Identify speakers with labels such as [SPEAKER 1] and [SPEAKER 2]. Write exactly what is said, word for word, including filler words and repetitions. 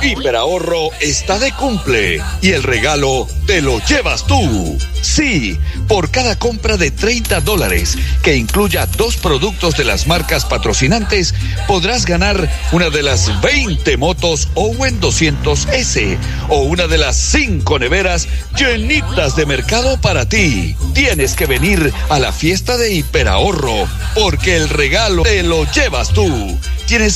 [SPEAKER 1] Hiperahorro está de cumple y el regalo te lo llevas tú. Sí, por cada compra de treinta dólares que incluya dos productos de las marcas patrocinantes, podrás ganar una de las veinte motos Owen doscientos ese o una de las cinco neveras llenitas de mercado para ti. Tienes que venir a la fiesta de Hiperahorro porque el regalo te lo llevas tú. Tienes